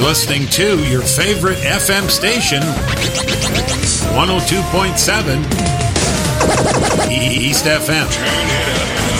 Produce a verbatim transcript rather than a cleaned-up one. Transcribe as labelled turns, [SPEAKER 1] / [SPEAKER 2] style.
[SPEAKER 1] listening to your favorite F M station, one oh two point seven East F M.